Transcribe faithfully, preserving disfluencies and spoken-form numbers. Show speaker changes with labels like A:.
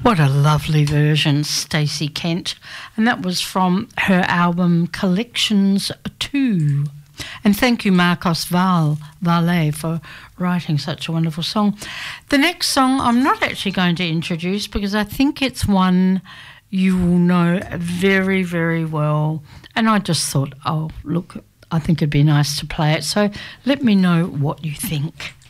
A: What a lovely version, Stacey Kent. And that was from her album Collections two. And thank you, Marcos Val, Valle, for writing such a wonderful song. The next song I'm not actually going to introduce because I think it's one you will know very, very well. And I just thought, oh, look, I think it'd be nice to play it. So let me know what you think.